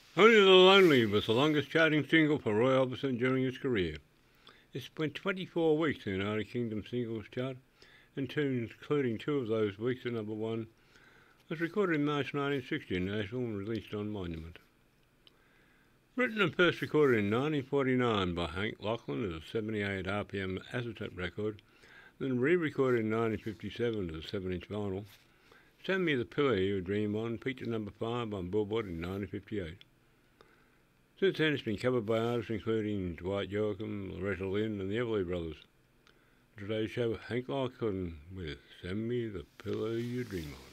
Only the Lonely was the longest charting single for Roy Orbison during his career. It spent 24 weeks in the United Kingdom singles chart, and including 2 of those weeks at number 1, was recorded in March 1960 in Nashville and released on Monument. Written and first recorded in 1949 by Hank Locklin as a 78 RPM acetate record, then re-recorded in 1957 as a 7-inch vinyl, Send Me the Pillow You Dream On peaked at number 5 on Billboard in 1958. Since then it's been covered by artists including Dwight Yoakam, Loretta Lynn and the Everly Brothers. Today's show, Hank Locklin with Send Me the Pillow You Dream On.